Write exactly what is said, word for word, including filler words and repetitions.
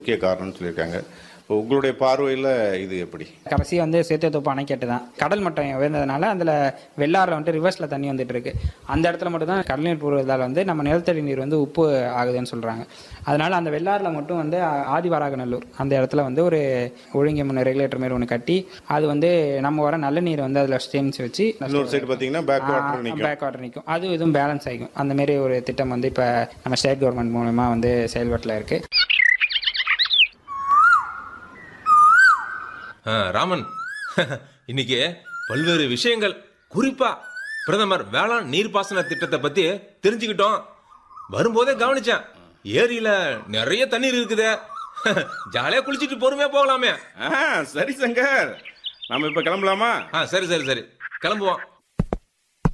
முக்கிய காரணம்னு சொல்லியிருக்காங்க. இப்போ உங்களுடைய பார்வையில் இது எப்படி? கடைசி வந்து சேத்தியாத்தோப்பு அணைக்கட்டு தான். கடல் மட்டம் உயர்ந்ததுனால அதில் வெள்ளாறில் வந்துட்டு ரிவர்ஸில் தண்ணி வந்துட்டு இருக்கு. அந்த இடத்துல மட்டும் தான் கடல் நீர் பூர்வதால் வந்து நம்ம நிலத்தடி நீர் வந்து உப்பு ஆகுதுன்னு சொல்கிறாங்க. அதனால அந்த வெள்ளாறில் மட்டும் வந்து ஆதிவராகநல்லூர் அந்த இடத்துல வந்து ஒரு ஒழுங்கி முன்ன ரெகுலேட்டர் மாரி ஒன்று கட்டி அது வந்து நம்ம வர நல்ல நீர் வந்து அதில் சேமிச்சு வச்சு இன்னொரு சைடு பார்த்தீங்கன்னா பேக் வாட்டர் நிற்கும். பேக் வாட்டர் நிற்கும். அது இதுவும் பேலன்ஸ் ஆகிக்கும். அந்த மாரி ஒரு திட்டம் வந்து இப்போ நம்ம ஸ்டேட் கவர்மெண்ட் மூலமா வந்து செயல்பாட்டில் இருக்கு. ராமன், இன்னைக்கு பல்வேறு விஷயங்கள், குறிப்பா பிரதமர் வேளாண் நீர்ப்பாசன திட்டத்தை பத்தி தெரிஞ்சுக்கிட்டோம். வரும்போதே கவனிச்சேன், ஏரியில நிறைய தண்ணீர் இருக்குது. ஜாலியா குளிச்சுட்டு பொறுமையா போகலாமே. சரி சங்கர், நம்ம இப்ப கிளம்பலாமா? சரி சரி சரி கிளம்புவோம்.